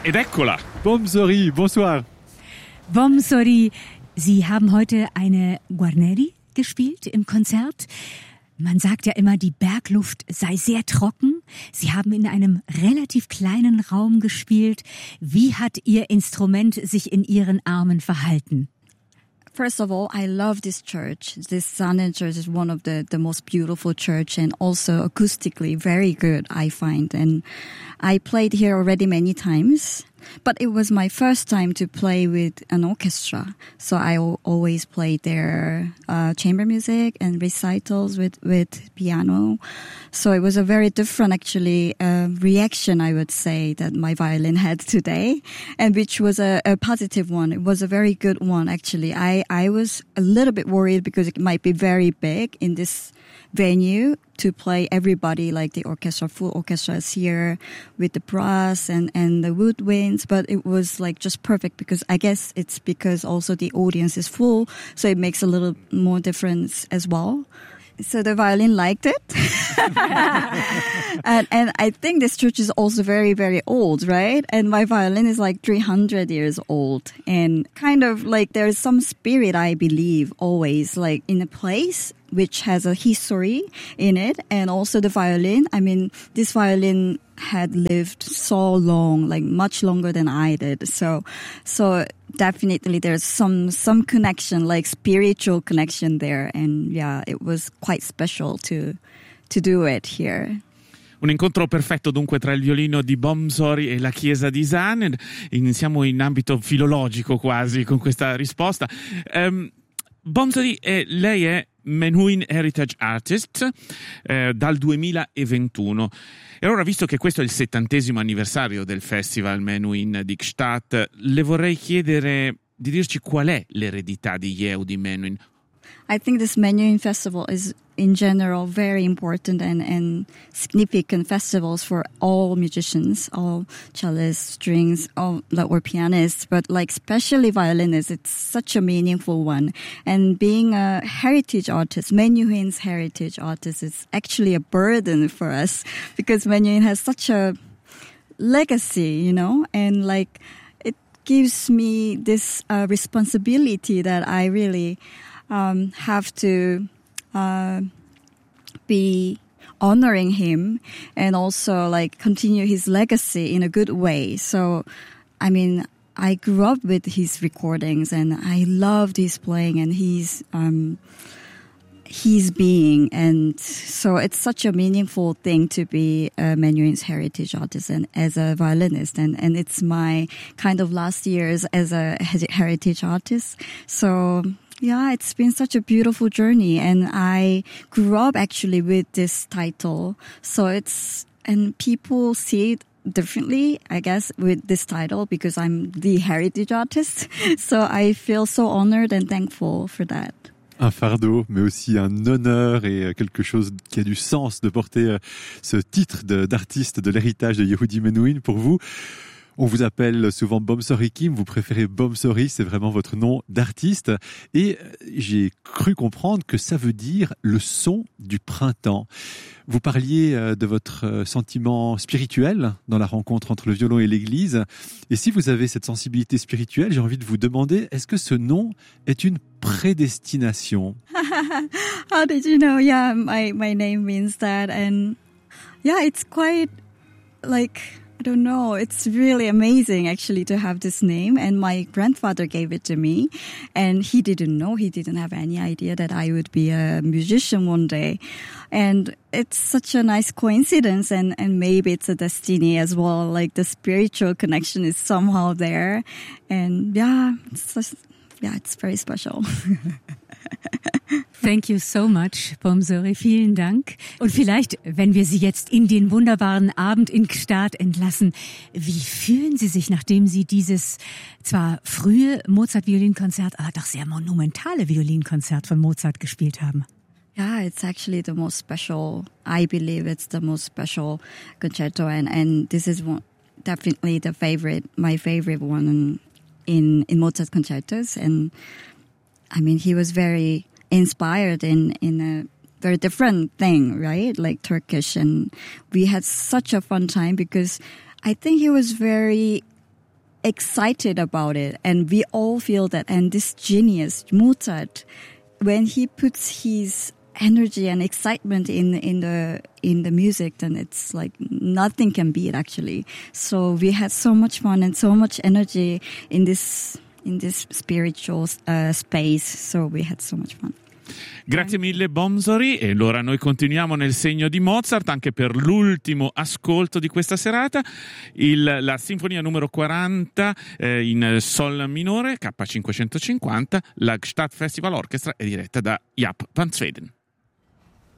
Ed eccola! Bomsori, bonsoir. Bomsori, Sie haben heute eine Guarneri gespielt im Konzert. Man sagt ja immer, die Bergluft sei sehr trocken. Sie haben in einem relativ kleinen Raum gespielt. Wie hat Ihr Instrument sich in Ihren Armen verhalten? First of all, I love this church. This Zanen church is one of the most beautiful church and also acoustically very good, I find. And I played here already many times, but it was my first time to play with an orchestra. So I always played their chamber music and recitals with piano. So it was a very different, actually, reaction, I would say, that my violin had today, and which was a positive one. It was a very good one, actually. I was a little bit worried because it might be very big in this venue to play everybody, like the orchestra, full orchestra is here with the brass and the woodwinds, but it was like just perfect because I guess it's because also the audience is full, so it makes a little more difference as well. So the violin liked it. and I think this church is also very, very old, right? And my violin is like 300 years old. And kind of like there's some spirit, I believe, always like in a place which has a history in it. And also the violin, I mean, this violin had lived so long, like much longer than I did. So definitely there's some connection, like spiritual connection there. And yeah, it was quite special to do it here. Un incontro perfetto dunque tra il violino di Bomsori e la chiesa di Zanen. Siamo in ambito filologico quasi con questa risposta. Bomsori, lei è Menuhin Heritage Artist dal 2021. E allora, visto che questo è il 70° anniversario del Festival Menuhin di Gstaad, le vorrei chiedere di dirci qual è l'eredità di Yehudi Menuhin. I think this Menuhin festival is in general very important and significant festivals for all musicians, all cellists, strings, all or pianists, but like especially violinists. It's such a meaningful one. And being a heritage artist, Menuhin's heritage artist, is actually a burden for us because Menuhin has such a legacy, you know, and like it gives me this responsibility that I really have to be honoring him and also like continue his legacy in a good way. So, I mean, I grew up with his recordings and I loved his playing and his being. And so it's such a meaningful thing to be a Menuhin's heritage artist and as a violinist. And it's my kind of last years as a heritage artist. So yeah, it's been such a beautiful journey, and I grew up actually with this title. So and people see it differently, I guess, with this title because I'm the heritage artist. So I feel so honored and thankful for that. Un fardeau, mais aussi un honneur et quelque chose qui a du sens de porter ce titre d'artiste de l'héritage de Yehudi Menuhin pour vous. On vous appelle souvent Bomsori Kim, vous préférez Bomsori, c'est vraiment votre nom d'artiste. Et j'ai cru comprendre que ça veut dire le son du printemps. Vous parliez de votre sentiment spirituel dans la rencontre entre le violon et l'église. Et si vous avez cette sensibilité spirituelle, j'ai envie de vous demander, est-ce que ce nom est une prédestination? How did you know? Yeah, my name means that. And yeah, it's quite like, I don't know, it's really amazing actually to have this name. And my grandfather gave it to me and he didn't know, he didn't have any idea that I would be a musician one day. And it's such a nice coincidence and maybe it's a destiny as well. Like the spiritual connection is somehow there. And yeah, it's very special. Thank you so much, Bomsori. Vielen Dank. Und vielleicht, wenn wir Sie jetzt in den wunderbaren Abend in Gstaad entlassen, wie fühlen Sie sich, nachdem Sie dieses zwar frühe Mozart-Violinkonzert, aber doch sehr monumentale Violinkonzert von Mozart gespielt haben? Yeah, it's actually the most special. I believe it's the most special concerto, and this is definitely my favorite one in Mozart concertos. And I mean, he was very inspired in a very different thing, right? Like Turkish. And we had such a fun time because I think he was very excited about it, and we all feel that. And this genius, Mozart, when he puts his energy and excitement in the music, then it's like nothing can beat actually. So we had so much fun and so much energy in this spiritual space. So we had so much fun. Grazie mille Bomsori, e allora noi continuiamo nel segno di Mozart anche per l'ultimo ascolto di questa serata, la sinfonia numero 40 in sol minore K550, la Stadtfestival Orchestra è diretta da Jaap van Zweden.